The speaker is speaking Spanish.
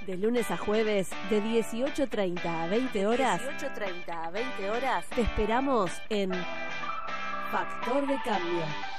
De lunes a jueves, de 18:30 a 20 horas. Te esperamos en Factor de Cambio.